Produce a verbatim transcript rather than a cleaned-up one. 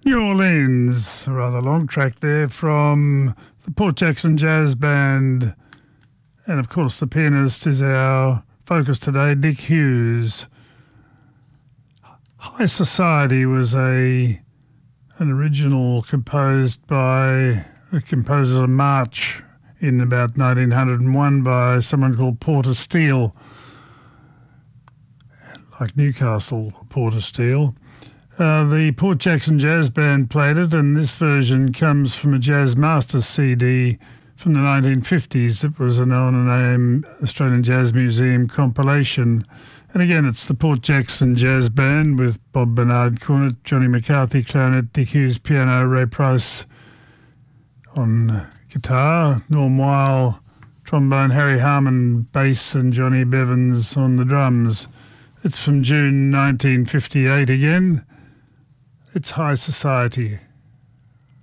New Orleans, a rather long track there from the Port Jackson Jazz Band. And of course the pianist is our focus today, Dick Hughes. High Society was a an original composed by the composer's march in about nineteen oh one by someone called Porter Steele, like Newcastle Porter Steele. Uh, the Port Jackson Jazz Band played it, and this version comes from a Jazz Masters C D from the nineteen fifties. It was an On A M Australian Jazz Museum compilation. And again, it's the Port Jackson Jazz Band with Bob Bernard cornet, Johnny McCarthy clarinet, Dick Hughes piano, Ray Price on guitar, Norm Weil trombone, Harry Harman bass, and Johnny Bevins on the drums. It's from June nineteen fifty-eight again. It's High Society.